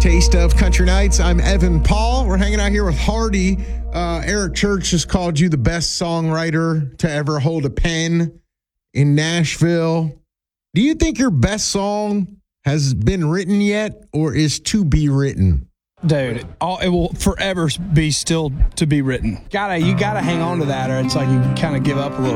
Taste of Country Nights. I'm Evan Paul. We're hanging out here with Hardy. Eric Church has called you the best songwriter to ever hold a pen in Nashville. Do you think your best song has been written yet or is to be written? Dude, it will forever be still to be written. You gotta hang on to that, or it's like you kind of give up a little.